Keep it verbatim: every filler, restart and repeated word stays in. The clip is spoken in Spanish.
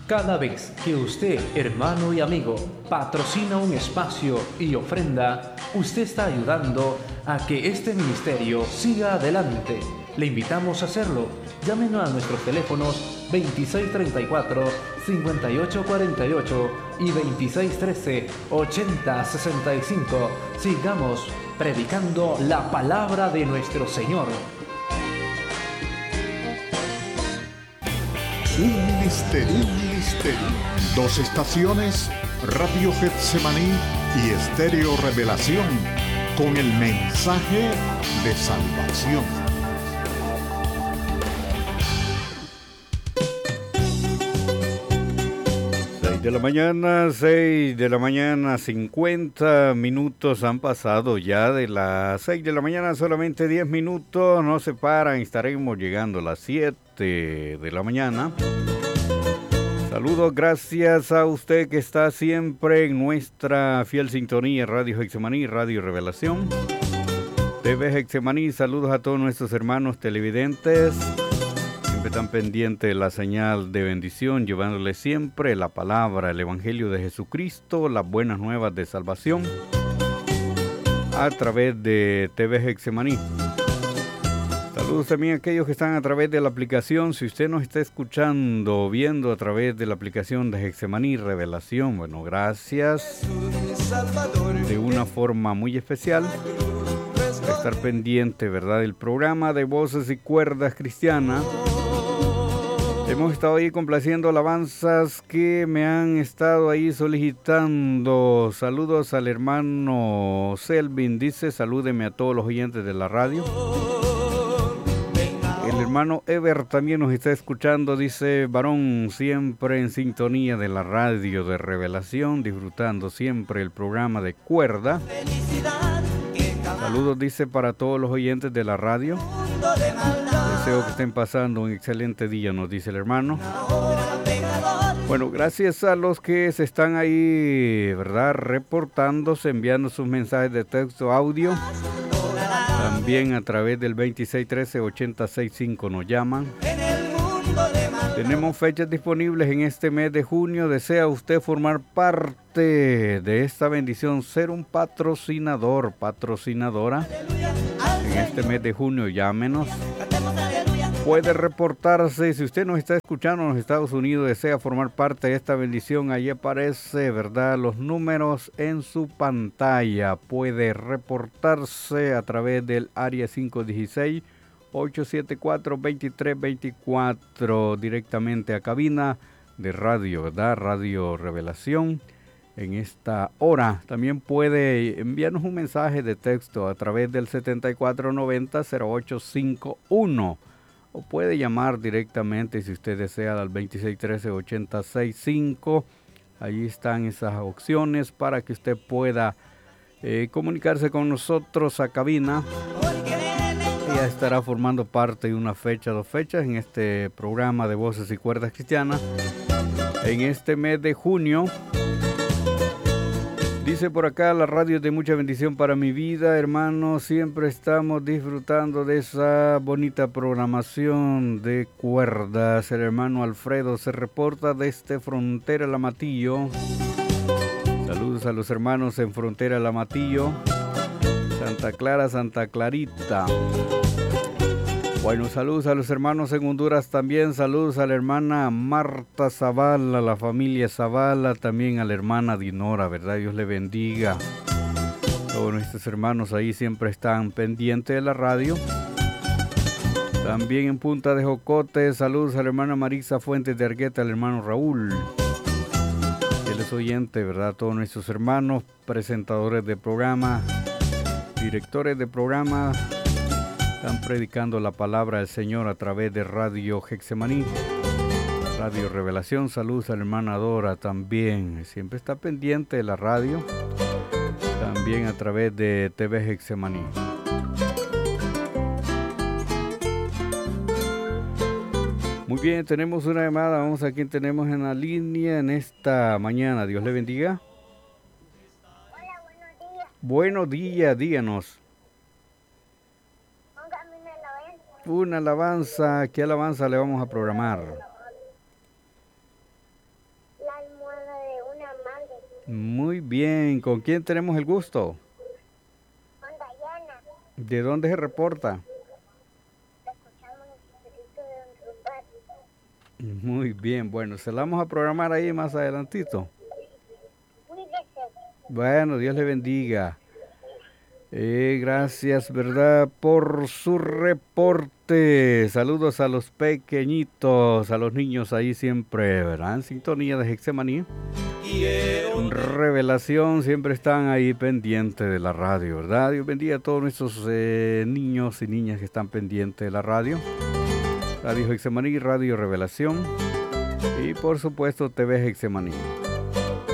Cada vez que usted, hermano y amigo, patrocina un espacio y ofrenda, usted está ayudando a que este ministerio siga adelante. Le invitamos a hacerlo. Llámenos a nuestros teléfonos veintiséis treinta y cuatro, cincuenta y ocho cuarenta y ocho y veintiséis trece, ochenta sesenta y cinco. Sigamos predicando la palabra de nuestro Señor. Un ministerio, un ministerio. Dos estaciones, Radio Getsemaní y Estéreo Revelación, con el mensaje de salvación. seis de la mañana, seis de la mañana, cincuenta minutos han pasado ya de las seis de la mañana, solamente diez minutos nos separan, estaremos llegando a las siete de la mañana. Saludos, gracias a usted que está siempre en nuestra fiel sintonía, Radio Getsemaní, Radio Revelación, T V Getsemaní. Saludos a todos nuestros hermanos televidentes, siempre tan pendientes de la señal de bendición, llevándoles siempre la palabra, el Evangelio de Jesucristo, las buenas nuevas de salvación, a través de T V Getsemaní. Saludos también a aquellos que están a través de la aplicación. Si usted nos está escuchando o viendo a través de la aplicación de Getsemaní Revelación, bueno, gracias de una forma muy especial de estar pendiente, ¿verdad?, del programa de Voces y Cuerdas Cristianas. Hemos estado ahí complaciendo alabanzas que me han estado ahí solicitando. Saludos al hermano Selvin, dice, salúdeme a todos los oyentes de la radio. El hermano Ever también nos está escuchando, dice, varón, siempre en sintonía de la radio de Revelación, disfrutando siempre el programa de Cuerda. Saludos, dice, para todos los oyentes de la radio. Deseo que estén pasando un excelente día, nos dice el hermano. Bueno, gracias a los que se están ahí, ¿verdad?, reportándose, enviando sus mensajes de texto, audio. También a través del veintiséis trece, ochenta sesenta y cinco nos llaman. Tenemos fechas disponibles en este mes de junio. ¿Desea usted formar parte de esta bendición, ser un patrocinador, patrocinadora? En este mes de junio, llámenos. Puede reportarse. Si usted nos está escuchando en los Estados Unidos, desea formar parte de esta bendición, ahí aparece, ¿verdad?, los números en su pantalla. Puede reportarse a través del área cinco uno seis, ocho siete cuatro, dos tres dos cuatro directamente a cabina de radio, ¿verdad?, Radio Revelación. En esta hora también puede enviarnos un mensaje de texto a través del setenta y cuatro noventa, cero ocho cincuenta y uno. O puede llamar directamente si usted desea al veintiséis trece, ochenta sesenta y cinco. Allí están esas opciones para que usted pueda eh, comunicarse con nosotros a cabina. Ya estará formando parte de una fecha, dos fechas en este programa de Voces y Cuerdas Cristianas. En este mes de junio. Dice por acá, la radio es de mucha bendición para mi vida, hermano. Siempre estamos disfrutando de esa bonita programación de cuerdas. El hermano Alfredo se reporta desde Frontera La Matillo. Saludos a los hermanos en Frontera La Matillo, Santa Clara, Santa Clarita. Bueno, saludos a los hermanos en Honduras también. Saludos a la hermana Marta Zavala, la familia Zavala, también a la hermana Dinora, ¿verdad? Dios le bendiga. Todos nuestros hermanos ahí siempre están pendientes de la radio. También en Punta de Jocote, saludos a la hermana Marisa Fuentes de Argueta, al hermano Raúl. Él es oyente, ¿verdad? Todos nuestros hermanos, presentadores de programa, directores de programa, están predicando la palabra del Señor a través de Radio Getsemaní, Radio Revelación. Saludos a la hermana Dora también, siempre está pendiente de la radio, también a través de T V Getsemaní. Muy bien, tenemos una llamada, vamos a quien tenemos en la línea en esta mañana. Dios le bendiga. Hola, buenos días. Buenos días, díganos. Póngame una alabanza. Una alabanza, ¿qué alabanza le vamos a programar? Muy bien, ¿con quién tenemos el gusto? Con Dayana. ¿De dónde se reporta? La escuchamos en el distrito de Don Rumbar. Muy bien, bueno, se la vamos a programar ahí más adelantito. Cuídese. Bueno, Dios le bendiga. Eh, gracias, ¿verdad? Por su reporte. Saludos a los pequeñitos, a los niños ahí siempre, ¿verdad? En sintonía de Getsemaní. Revelación, siempre están ahí pendientes de la radio, ¿verdad? Dios bendiga a todos nuestros eh, niños y niñas que están pendientes de la radio. Radio Getsemaní, Radio Revelación y por supuesto T V Getsemaní.